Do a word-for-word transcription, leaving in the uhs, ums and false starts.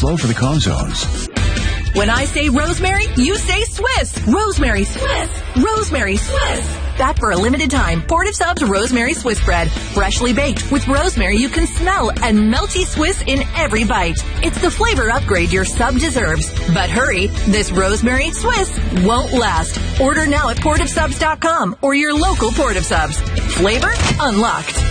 slow for the calm zones. When I say rosemary, you say Swiss. Rosemary Swiss. Rosemary Swiss. Back for a limited time, Portive Subs Rosemary Swiss bread. Freshly baked with rosemary you can smell and melty Swiss in every bite. It's the flavor upgrade your sub deserves. But hurry, this rosemary Swiss won't last. Order now at portive subs dot com or your local Portive Subs. Flavor unlocked.